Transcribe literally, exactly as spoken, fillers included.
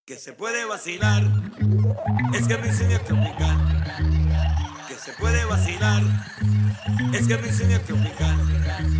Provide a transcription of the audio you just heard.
Que se puede vacilar, es que me enseña que obligar. Que se puede vacilar, es que me enseña que obligar.